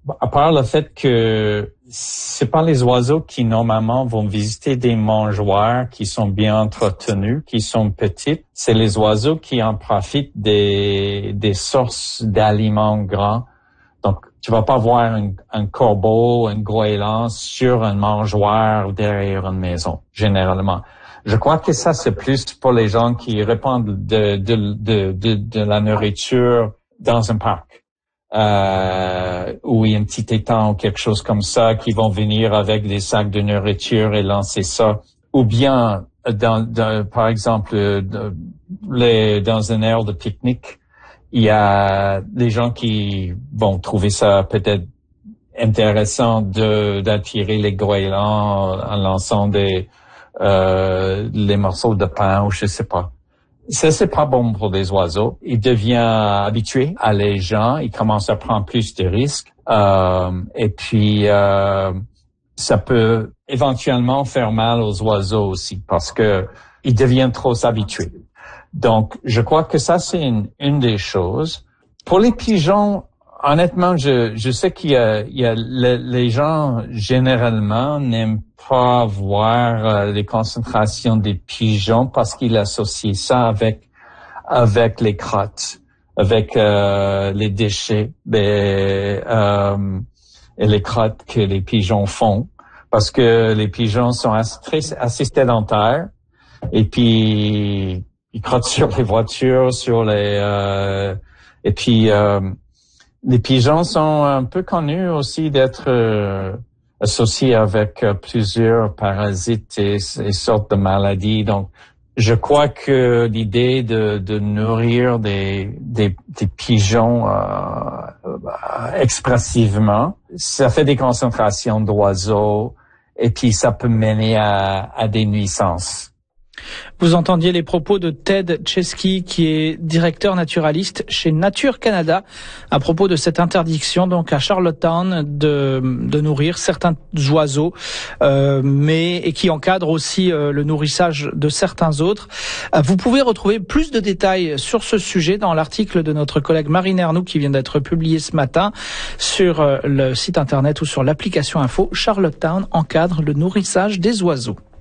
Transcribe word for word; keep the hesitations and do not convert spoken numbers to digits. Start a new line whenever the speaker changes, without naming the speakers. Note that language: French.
À part le fait que c'est pas les oiseaux qui normalement vont visiter des mangeoires qui sont bien entretenus, qui sont petites, c'est les oiseaux qui en profitent des, des sources d'aliments grands. Donc, tu vas pas voir un, un corbeau, un goéland sur un mangeoire derrière une maison, généralement. Je crois que ça, c'est plus pour les gens qui répandent de, de, de, de, de la nourriture dans un parc. Euh, ou il y a un petit étang ou quelque chose comme ça, qui vont venir avec des sacs de nourriture et lancer ça. Ou bien, dans, dans, par exemple, de, les, dans une aire de pique-nique, il y a des gens qui vont trouver ça peut-être intéressant de d'attirer les goélands en lançant des euh, les morceaux de pain ou je sais pas. Ça, c'est pas bon pour les oiseaux. Ils deviennent habitués à les gens. Ils commencent à prendre plus de risques. Euh, et puis, euh, ça peut éventuellement faire mal aux oiseaux aussi parce que ils deviennent trop habitués. Donc, je crois que ça, c'est une, une des choses. Pour les pigeons, honnêtement, je, je sais qu'il y a, il y a le, les gens généralement n'aiment pas voir euh, les concentrations des pigeons parce qu'ils associent ça avec avec les crottes, avec euh, les déchets les, euh, et les crottes que les pigeons font, parce que les pigeons sont assez, assez sédentaires et puis ils crottent sur les voitures, sur les euh, et puis euh, les pigeons sont un peu connus aussi d'être euh, associés avec euh, plusieurs parasites et, et sortes de maladies. Donc, je crois que l'idée de, de nourrir des, des, des pigeons euh, euh, expressivement, ça fait des concentrations d'oiseaux et puis ça peut mener à, à des nuisances.
Vous entendiez les propos de Ted Chesky, qui est directeur naturaliste chez Nature Canada, à propos de cette interdiction donc à Charlottetown de, de nourrir certains oiseaux, euh, mais et qui encadre aussi euh, le nourrissage de certains autres. Euh, vous pouvez retrouver plus de détails sur ce sujet dans l'article de notre collègue Marine Ernoux qui vient d'être publié ce matin sur euh, le site internet ou sur l'application info. Charlottetown encadre le nourrissage des oiseaux.